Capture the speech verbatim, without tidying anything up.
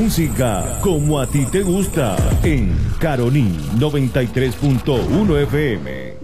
música como a ti te gusta en Caroní noventa y tres punto uno F M.